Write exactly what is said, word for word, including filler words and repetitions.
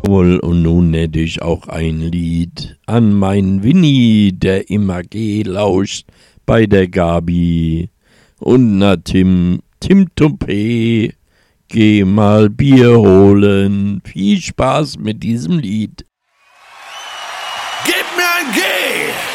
Jawohl, und nun hätte ich auch ein Lied an meinen Winnie, der immer G lauscht bei der Gabi. Und na Tim, Tim Toupé, geh mal Bier holen. Viel Spaß mit diesem Lied. Gib mir ein G!